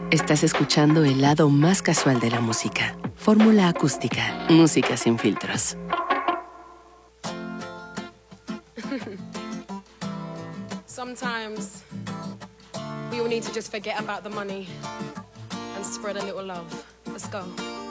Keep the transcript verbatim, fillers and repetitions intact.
Estás escuchando el lado más casual de la música. Fórmula Acústica. Música sin filtros. Sometimes we all need to just forget about the money and spread a little love. Let's go.